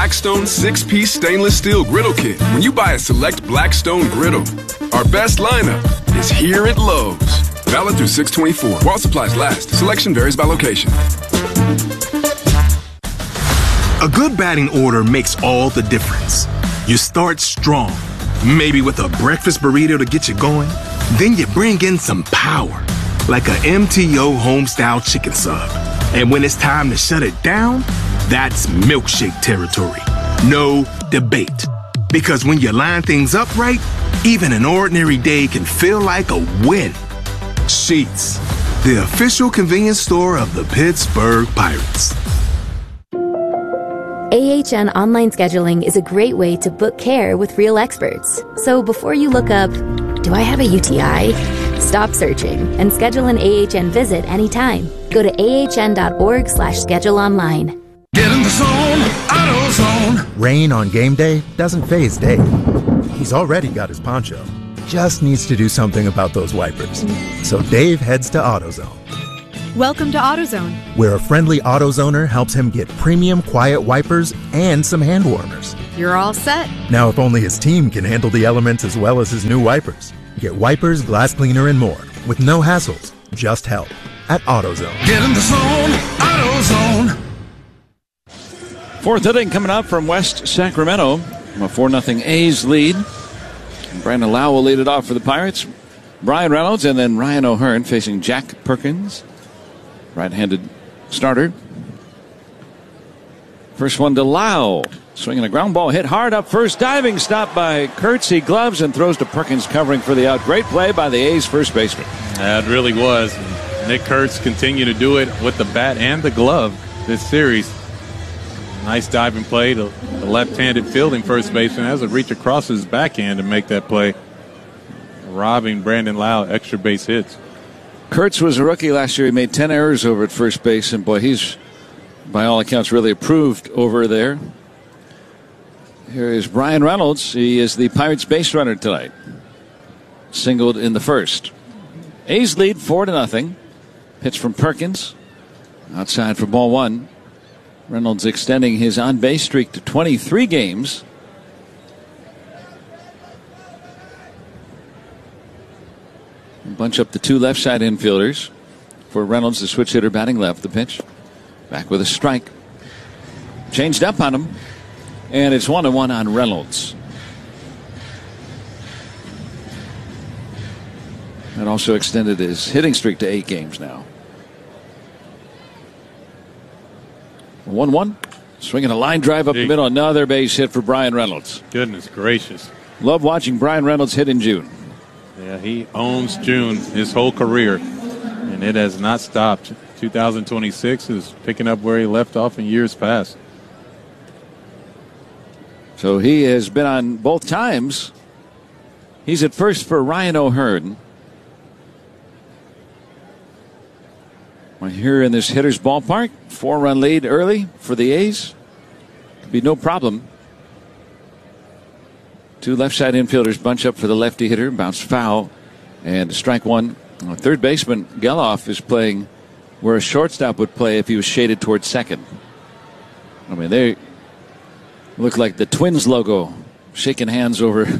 Blackstone 6-piece stainless steel griddle kit when you buy a select Blackstone griddle. Our best lineup is here at Lowe's. Valid through 6/24. While supplies last. Selection varies by location. A good batting order makes all the difference. You start strong, maybe with a breakfast burrito to get you going. Then you bring in some power, like a MTO Homestyle Chicken Sub. And when it's time to shut it down, that's milkshake territory. No debate. Because when you line things up right, even an ordinary day can feel like a win. Sheetz, the official convenience store of the Pittsburgh Pirates. AHN Online Scheduling is a great way to book care with real experts. So before you look up, do I have a UTI? Stop searching and schedule an AHN visit anytime. Go to ahn.org/schedule online. Get in the zone, AutoZone. Rain on game day doesn't faze Dave. He's already got his poncho. Just needs to do something about those wipers. So Dave heads to AutoZone. Welcome to AutoZone, where a friendly AutoZoner helps him get premium quiet wipers and some hand warmers. You're all set. Now, if only his team can handle the elements as well as his new wipers. Get wipers, glass cleaner, and more with no hassles, just help at AutoZone. Get in the zone, AutoZone. Fourth inning coming up from West Sacramento. A 4-0 A's lead. Brandon Lau will lead it off for the Pirates. Brian Reynolds and then Ryan O'Hearn facing Jack Perkins. Right-handed starter. First one to Lau. Swinging a ground ball, hit hard up first. Diving stop by Kurtz. He gloves and throws to Perkins covering for the out. Great play by the A's first baseman. It really was. Nick Kurtz continued to do it with the bat and the glove this series. Nice diving play. The left-handed fielding first baseman has to reach across his backhand to make that play, robbing Brandon Lau extra base hits. Kurtz was a rookie last year. He made 10 errors over at first base, and boy, he's, by all accounts, really improved over there. Here is Brian Reynolds. He is the Pirates base runner tonight. Singled in the first. A's lead 4-0. Pitch from Perkins. Outside for ball one. Reynolds extending his on-base streak to 23 games. Bunch up the two left side infielders for Reynolds, the switch hitter batting left. The pitch. Back with a strike. Changed up on him. And it's 1-1 on Reynolds. That also extended his hitting streak to 8 games now. 1-1. Swinging a line drive up the middle. Another base hit for Brian Reynolds. Goodness gracious. Love watching Brian Reynolds hit in June. Yeah, he owns June his whole career, and it has not stopped. 2026 is picking up where he left off in years past. So he has been on both times. He's at first for Ryan O'Hearn. We're here in this hitter's ballpark. 4-run lead early for the A's. Could be no problem. Two left side infielders bunch up for the lefty hitter. Bounce foul. And strike one. Third baseman Geloff is playing where a shortstop would play if he was shaded towards second. I mean, they look like the Twins logo, shaking hands over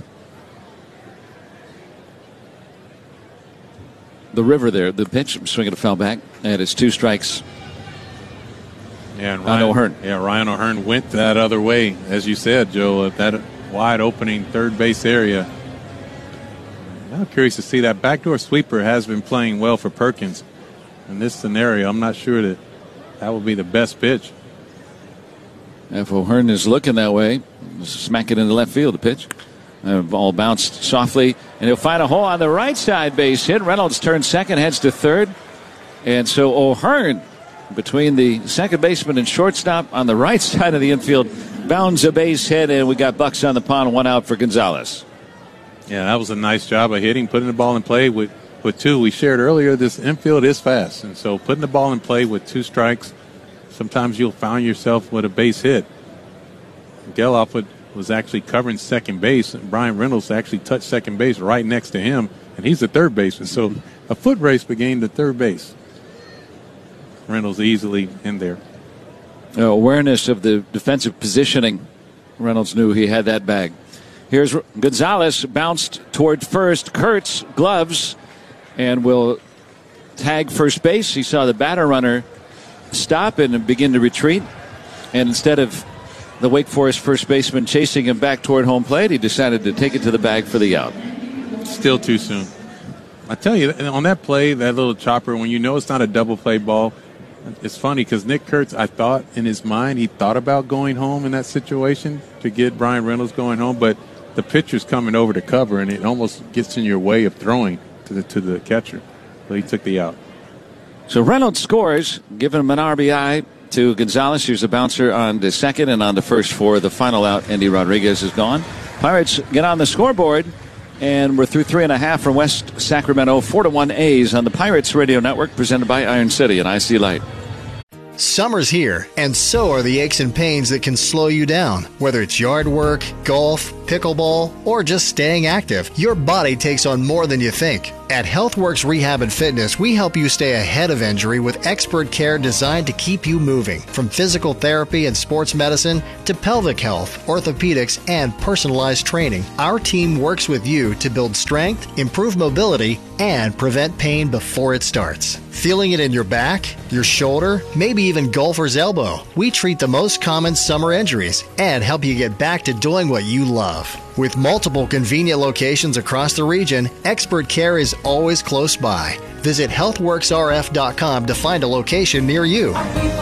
the river there. The pitch, swinging a foul back, and it's 2 strikes. Yeah, and Ryan O'Hearn. Yeah, Ryan O'Hearn went that other way, as you said, Joe, that wide opening third base area. I'm curious to see that backdoor sweeper has been playing well for Perkins. In this scenario, I'm not sure that will be the best pitch. If O'Hearn is looking that way, smack it into left field, the pitch. Ball bounced softly, and he'll find a hole on the right side base hit. Reynolds turns second, heads to third. And so O'Hearn, between the second baseman and shortstop on the right side of the infield, bounds a base hit, and we got Bucks on the pond, 1 out for Gonzalez. Yeah, that was a nice job of hitting, putting the ball in play with 2. We shared earlier this infield is fast, and so putting the ball in play with 2 strikes, sometimes you'll find yourself with a base hit. Geloff was actually covering second base, and Brian Reynolds actually touched second base right next to him, and he's the third baseman. So a foot race began to third base. Reynolds easily in there. awareness of the defensive positioning. Reynolds knew he had that bag. Here's Gonzalez, bounced toward first. Kurtz, gloves, and will tag first base. He saw the batter runner stop and begin to retreat. And instead of the Wake Forest first baseman chasing him back toward home plate, he decided to take it to the bag for the out. Still too soon. I tell you, on that play, that little chopper, when you know it's not a double play ball, it's funny because Nick Kurtz, I thought in his mind, he thought about going home in that situation to get Brian Reynolds going home, but the pitcher's coming over to cover, and it almost gets in your way of throwing to the catcher. So he took the out. So Reynolds scores, giving him an RBI to Gonzalez. Here's a bouncer on to second and on to first for the final out. Andy Rodriguez is gone. Pirates get on the scoreboard, and we're through 3.5 from West Sacramento. 4-1 A's on the Pirates Radio Network, presented by Iron City and IC Light. Summer's here, and so are the aches and pains that can slow you down. Whether it's yard work, golf, pickleball, or just staying active, your body takes on more than you think. At HealthWorks Rehab and Fitness, we help you stay ahead of injury with expert care designed to keep you moving. From physical therapy and sports medicine to pelvic health, orthopedics, and personalized training, our team works with you to build strength, improve mobility, and prevent pain before it starts. Feeling it in your back, your shoulder, maybe even golfer's elbow? We treat the most common summer injuries and help you get back to doing what you love. With multiple convenient locations across the region, expert care is always close by. Visit healthworksrf.com to find a location near you.